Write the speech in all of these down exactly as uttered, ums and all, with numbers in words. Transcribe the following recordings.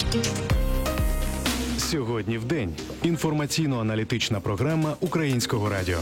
Сьогодні в день. Інформаційно-аналітична програма Українського радіо.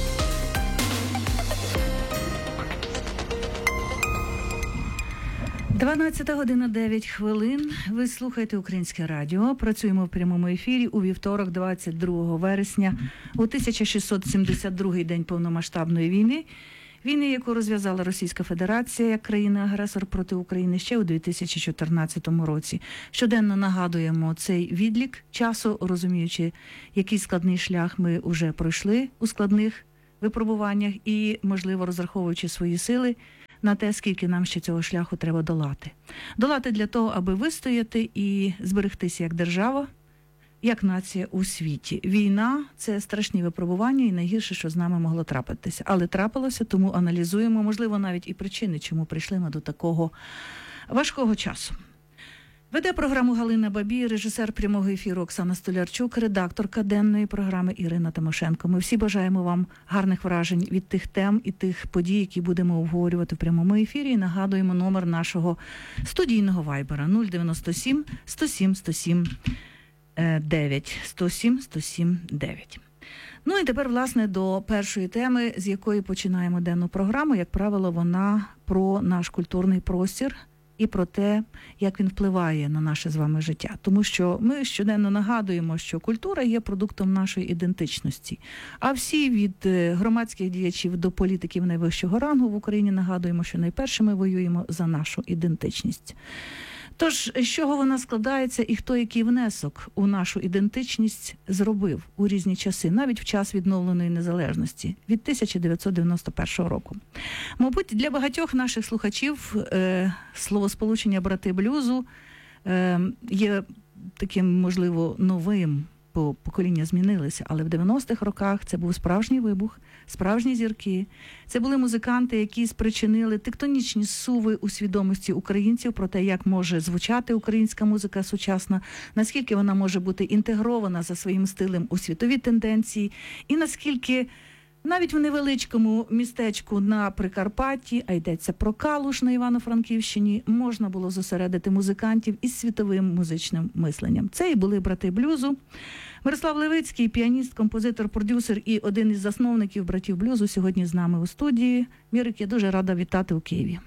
дванадцята година дев'ять хвилин. Ви слухаєте Українське радіо. Працюємо в прямому ефірі у вівторок, двадцять другого вересня, у тисяча шістсот сімдесят другий день повномасштабної війни. Війни, яку розв'язала Російська Федерація як країна-агресор проти України ще у дві тисячі чотирнадцятому році. Щоденно нагадуємо цей відлік часу, розуміючи, який складний шлях ми вже пройшли у складних випробуваннях і, можливо, розраховуючи свої сили на те, скільки нам ще цього шляху треба долати. Долати для того, аби вистояти і зберегтися як держава, як нація у світі. Війна – це страшні випробування і найгірше, що з нами могло трапитися. Але трапилося, тому аналізуємо, можливо, навіть і причини, чому прийшли ми до такого важкого часу. Веде програму Галина Бабій, режисер прямого ефіру Оксана Столярчук, редакторка денної програми Ірина Тимошенко. Ми всі бажаємо вам гарних вражень від тих тем і тих подій, які будемо обговорювати в прямому ефірі. І нагадуємо номер нашого студійного вайбера нуль дев'яносто сім сто сім сто сім дев'ять. сто сім сто сім дев'ять. Ну і тепер, власне, до першої теми, з якої починаємо денну програму. Як правило, вона про наш культурний простір і про те, як він впливає на наше з вами життя. Тому що ми щоденно нагадуємо, що культура є продуктом нашої ідентичності. А всі від громадських діячів до політиків найвищого рангу в Україні нагадуємо, що найперше ми воюємо за нашу ідентичність. Тож, з чого вона складається і хто який внесок у нашу ідентичність зробив у різні часи, навіть в час відновленої незалежності від тисяча дев'ятсот дев'яносто першого року. Мабуть, для багатьох наших слухачів е, словосполучення «брати блюзу» е, є таким, можливо, новим, бо покоління змінилися, але в дев'яностих роках це був справжній вибух, справжні зірки. Це були музиканти, які спричинили тектонічні зсуви у свідомості українців про те, як може звучати українська музика сучасна, наскільки вона може бути інтегрована за своїм стилем у світові тенденції, і наскільки навіть в невеличкому містечку на Прикарпатті, а йдеться про Калуш на Івано-Франківщині, можна було зосередити музикантів із світовим музичним мисленням. Це і були брати блюзу. Мирослав Левицький, піаніст, композитор, продюсер і один із засновників братів блюзу, сьогодні з нами у студії. Мірик, я дуже рада вітати у Києві.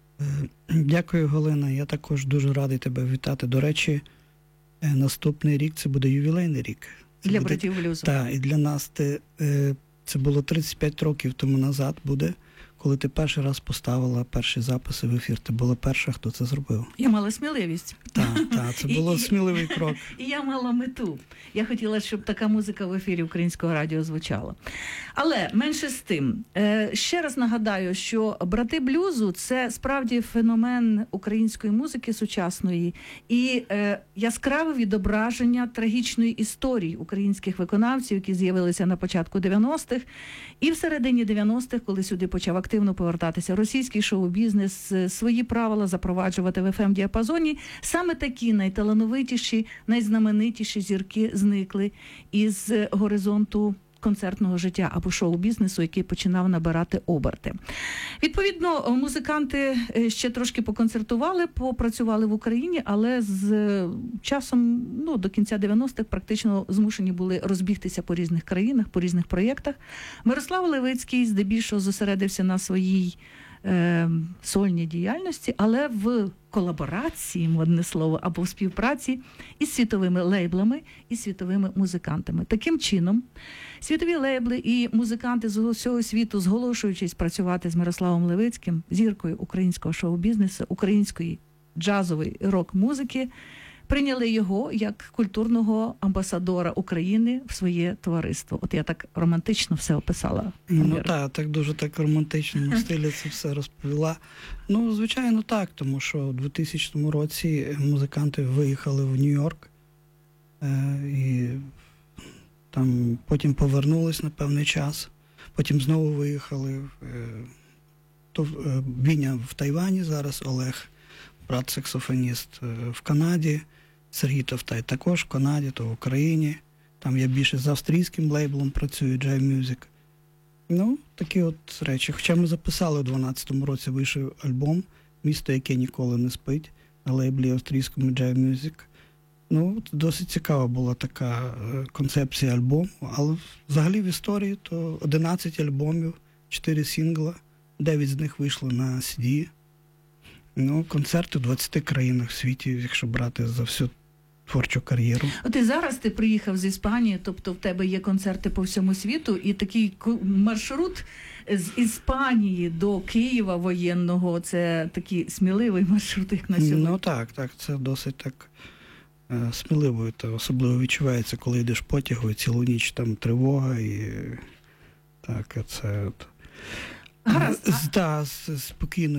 Дякую, Галина. Я також дуже радий тебе вітати. До речі, наступний рік це буде ювілейний рік. Це для буде... братів блюзу. Так, і для нас ти... Це було тридцять п'ять років тому назад буде, коли ти перший раз поставила перші записи в ефір. Ти була перша, хто це зробив. Я мала сміливість. Так, так, це було і, сміливий крок. І я мала мету. Я хотіла, щоб така музика в ефірі Українського радіо звучала. Але менше з тим, ще раз нагадаю, що брати блюзу – це справді феномен української музики сучасної і яскраве відображення трагічної історії українських виконавців, які з'явилися на початку дев'яностих, і в середині дев'яностих, коли сюди почав активно повертатися російський шоу-бізнес, свої правила запроваджувати в еф ем-діапазоні, саме такі найталановитіші, найзнаменитіші зірки зникли із горизонту концертного життя або шоу-бізнесу, який починав набирати оберти. Відповідно, музиканти ще трошки поконцертували, попрацювали в Україні, але з часом, ну, до кінця дев'яностих практично змушені були розбігтися по різних країнах, по різних проєктах. Мирослав Левицький здебільшого зосередився на своїй е, сольній діяльності, але в колаборації, модне слово, або в співпраці із світовими лейблами і світовими музикантами. Таким чином, світові лейбли і музиканти з усього світу, зголошуючись працювати з Мирославом Левицьким, зіркою українського шоу-бізнесу, української джазової рок-музики, прийняли його як культурного амбасадора України в своє товариство. От я так романтично все описала. Ну так, так дуже так в романтичному стилі це все розповіла. Ну, звичайно, так, тому що у двохтисячному році музиканти виїхали в Нью-Йорк е- і там потім повернулись на певний час, потім знову виїхали. Е- то е- Віня в Тайвані зараз, Олег, брат-саксофоніст, е- в Канаді, Сергій Товтай також в Канаді, то в Україні. Там я більше з австрійським лейблом працюю, Jive Music. Ну, такі от речі. Хоча ми записали у дванадцятому році, вийшов альбом «Місто, яке ніколи не спить» на лейблі австрійському Jive Music. Ну, досить цікава була така е, концепція альбому, але взагалі в історії то одинадцять альбомів, чотири сінгла, дев'ять з них вийшло на сі ді. Ну, концерти в двадцяти країнах в світі, якщо брати за всю творчу кар'єру. От і зараз ти приїхав з Іспанії, тобто в тебе є концерти по всьому світу, і такий ку- маршрут з Іспанії до Києва воєнного, це такий сміливий маршрут, як на сьогодні. Ну так, так, це досить так е, сміливо, та особливо відчувається, коли йдеш потягу, і цілу ніч там тривога, і так, це... от. Гаразд. З- та, з- спокійно